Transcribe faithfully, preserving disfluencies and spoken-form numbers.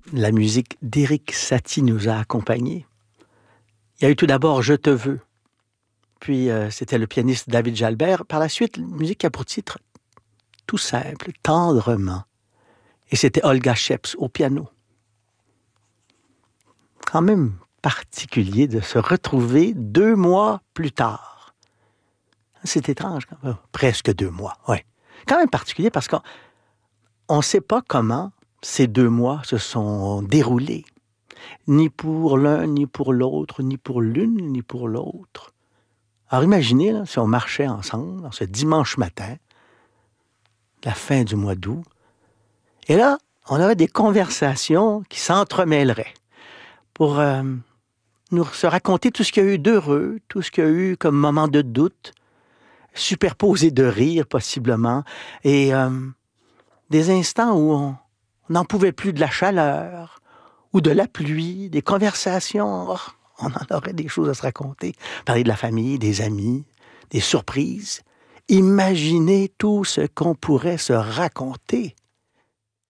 La musique d'Éric Satie nous a accompagnés. Il y a eu tout d'abord « Je te veux ». Puis, euh, c'était le pianiste David Jalbert. Par la suite, la musique qui a pour titre tout simple, « Tendrement ». Et c'était Olga Sheps au piano. Quand même particulier de se retrouver deux mois plus tard. C'est étrange, quand même. Presque deux mois, oui. Quand même particulier parce qu'on ne sait pas comment ces deux mois se sont déroulés. Ni pour l'un, ni pour l'autre, ni pour l'une, ni pour l'autre. Alors imaginez, là, si on marchait ensemble, ce dimanche matin, la fin du mois d'août, et là, on aurait des conversations qui s'entremêleraient pour euh, nous se raconter tout ce qu'il y a eu d'heureux, tout ce qu'il y a eu comme moment de doute, superposé de rire possiblement, et euh, des instants où on n'en pouvait plus de la chaleur, ou de la pluie, des conversations. Oh, on en aurait des choses à se raconter. Parler de la famille, des amis, des surprises. Imaginez tout ce qu'on pourrait se raconter.